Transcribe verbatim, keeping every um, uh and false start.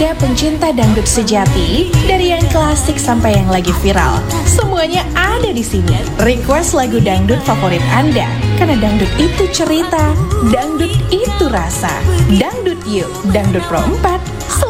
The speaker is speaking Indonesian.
Anda pencinta dangdut sejati, dari yang klasik sampai yang lagi viral, semuanya ada di sini. Request lagu dangdut favorit Anda, karena dangdut itu cerita, dangdut itu rasa. Dangdut Yuk, Dangdut Pro empat.